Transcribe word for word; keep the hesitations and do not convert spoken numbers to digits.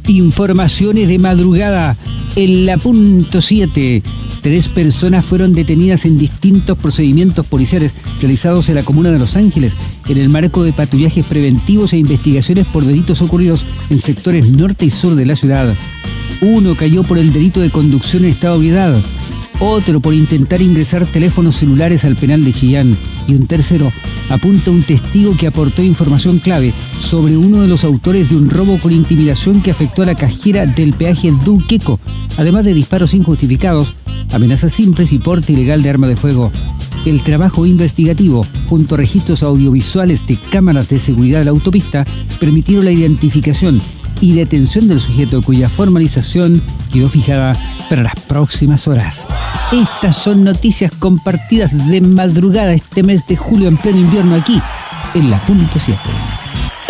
Informaciones de madrugada en la punto siete. Tres personas fueron detenidas en distintos procedimientos policiales realizados en la comuna de Los Ángeles en el marco de patrullajes preventivos e investigaciones por delitos ocurridos en sectores norte y sur de la ciudad. Uno cayó por el delito de conducción en estado de ebriedad, otro por intentar ingresar teléfonos celulares al penal de Chillán y un tercero apunta a un testigo que aportó información clave sobre uno de los autores de un robo con intimidación que afectó a la cajera del peaje Duqueco, además de disparos injustificados, amenazas simples y porte ilegal de arma de fuego. El trabajo investigativo, junto a registros audiovisuales de cámaras de seguridad de la autopista, permitieron la identificación y detención del sujeto, cuya formalización quedó fijada para las próximas horas. Estas son noticias compartidas de madrugada este mes de julio en pleno invierno aquí en la punto siete.